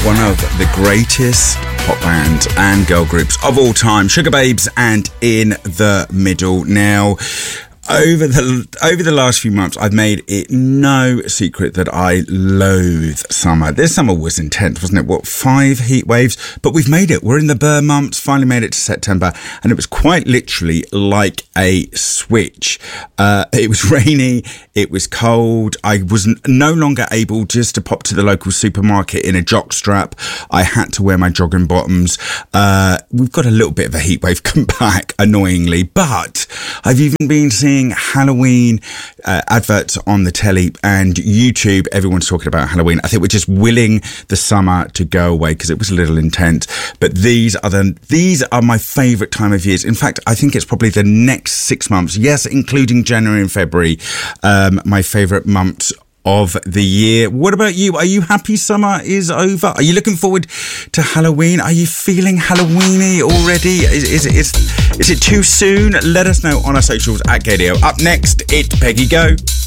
one of the greatest pop bands and girl groups of all time, Sugar Babes and In the Middle. Now, over the last few months, I've made it no secret that I loathe summer. This summer was intense, wasn't it? What, 5 heat waves? But we've made it. We're in the Burr months, finally made it to September, and it was quite literally like a switch. It was rainy, it was cold. I was no longer able just to pop to the local supermarket in a jockstrap. I had to wear my jogging bottoms. We've got a little bit of a heat wave come back, annoyingly, but I've even been seeing Halloween adverts on the telly and YouTube. Everyone's talking about Halloween. I think we're just willing the summer to go away because it was a little intense. But these are my favourite time of years. In fact, I think it's probably the next 6 months. Yes, including January and February, my favourite months of the year. What about you? Are you happy summer is over? Are you looking forward to Halloween? Are you feeling Halloweeny already? Is it too soon? Let us know on our socials at Gadio. Up next, it's Peggy Go.